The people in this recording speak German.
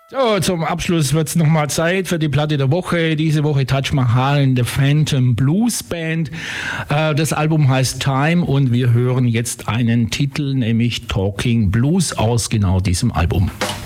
So, zum Abschluss wird's nochmal Zeit für die Platte der Woche. Diese Woche Taj Mahal in der Phantom Blues Band. Das Album heißt Time und wir hören jetzt einen Titel, nämlich Talking Blues aus genau diesem Album.